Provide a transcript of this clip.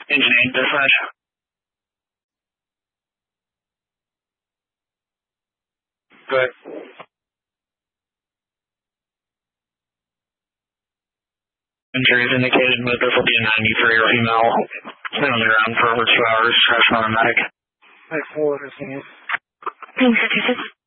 Engine 8 dispatch. Good. Injuries indicated, but this will be a 93-year female. Been on the ground for over 2 hours. Stress on a medic. 4, 13. Thanks, Massachusetts.